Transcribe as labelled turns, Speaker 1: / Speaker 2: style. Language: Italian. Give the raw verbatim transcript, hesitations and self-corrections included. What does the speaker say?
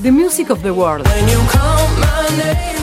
Speaker 1: The Music of the World.
Speaker 2: When you call my name